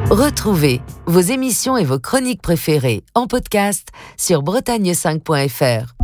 Retrouvez vos émissions et vos chroniques préférées en podcast sur bretagne5.fr.